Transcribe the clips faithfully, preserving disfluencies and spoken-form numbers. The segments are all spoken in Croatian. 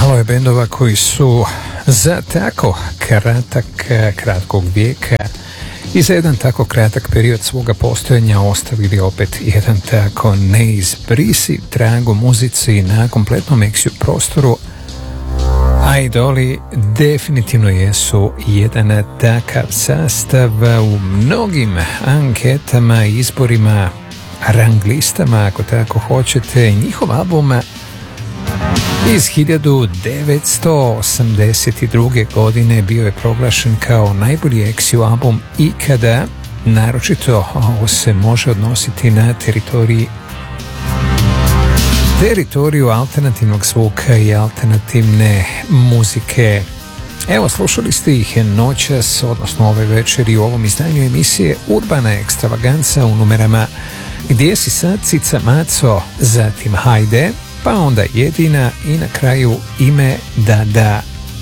Malo je bendova koji su za tako kratak, kratkog vijeka i za jedan tako kratak period svoga postojanja ostavili opet jedan tako neizbrisiv trag u muzici na kompletnom eksiju prostoru. A Idoli definitivno jesu jedan takav sastav u mnogim anketama, izborima, rang listama, ako tako hoćete. Njihov album iz hiljadu devetsto osamdeset druge. godine bio je proglašen kao najbolji eksiju album ikada, naročito ovo se može odnositi na teritoriji teritoriju alternativnog zvuka i alternativne muzike. Evo, slušali ste ih noćas, odnosno ove večeri u ovom izdanju emisije Urbana ekstravaganca u numerama Gdje si sad, Cica Maco, zatim Hajde, pa onda Jedina i na kraju Ime da da.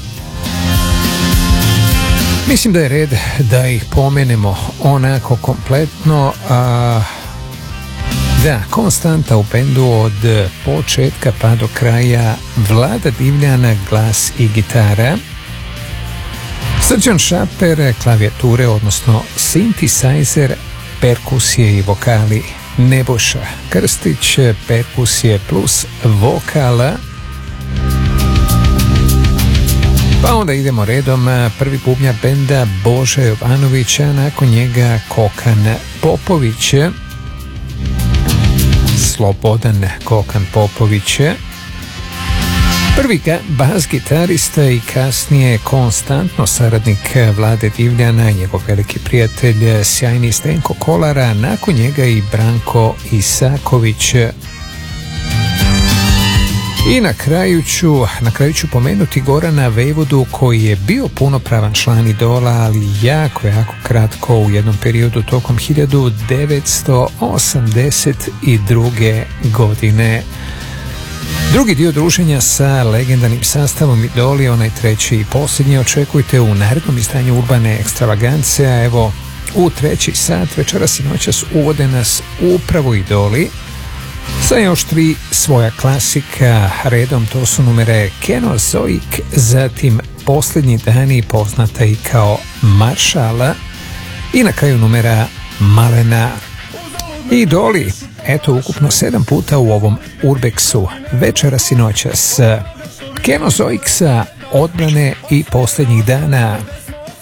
Mislim da je red da ih pomenemo onako kompletno. A, da, konstanta u bendu od početka pa do kraja Vlada Divljana, glas i gitara, Srđan Šaper, klavijature, odnosno synthesizer, perkusije i vokali, Nebojša Krstić, perkusije plus vokala. Pa onda idemo redom, prvi bubnjar benda Boža Jovanovića, nakon njega Kokan Popović, Slobodan Kokan Popović, prvi bas gitarista i kasnije konstantno saradnik Vlade Divljana, njegov veliki prijatelj, sjajni Stenko Kolara, nakon njega i Branko Isaković. I na kraju ću, na kraju ću pomenuti Gorana Vejvodu, koji je bio punopravan član Idola, ali jako, jako kratko u jednom periodu tokom hiljadu devetsto osamdeset druge. godine. Drugi dio druženja sa legendarnim sastavom Idoli, onaj treći i posljednji, očekujte u narednom izdanju Urbane ekstravagance. A evo, u treći sat večeras i noćas uvode nas upravo Idoli sa još tri svoja klasika redom. To su numere Kenozoik, zatim Posljednji dani, poznata i kao Maršala, i na kraju numera Malena. Idoli, eto, ukupno sedam puta u ovom Urbexu večeras i noćas. Kenozoik sa Odbrane i Posljednjih dana.